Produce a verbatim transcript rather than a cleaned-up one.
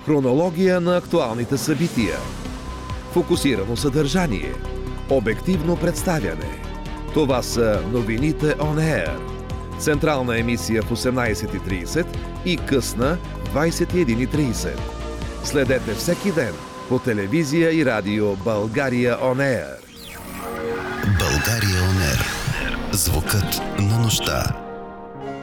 Хронология на актуалните събития. Фокусирано съдържание. Обективно представяне. Това са новините On Air. Централна емисия в осемнайсет и трийсет и късна в двайсет и една и трийсет. Следете всеки ден по телевизия и радио България On Air. България On Air. Звукът на нощта.